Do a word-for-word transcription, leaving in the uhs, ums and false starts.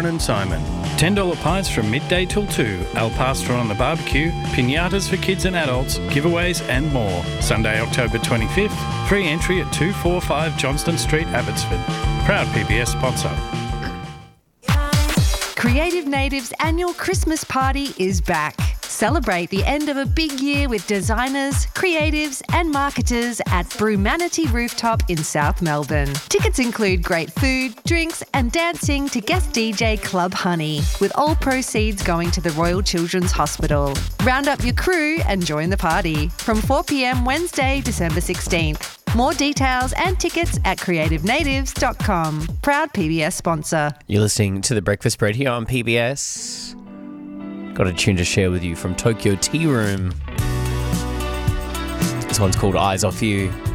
Warren and Simon. ten dollars pies from midday till two. Al Pastor on the barbecue. Pinatas for kids and adults. Giveaways and more. Sunday, October twenty-fifth. Free entry at two forty-five Johnston Street, Abbotsford. Proud P B S sponsor. Creative Native's annual Christmas party is back. Celebrate the end of a big year with designers, creatives and marketers at Brumanity Rooftop in South Melbourne. Tickets include great food, drinks and dancing to guest D J Club Honey, with all proceeds going to the Royal Children's Hospital. Round up your crew and join the party from four p.m. Wednesday, December sixteenth. More details and tickets at creative natives dot com. Proud P B S sponsor. You're listening to The Breakfast Spread here on P B S. Got a tune to share with you from Tokyo Tea Room. This one's called Eyes Off You.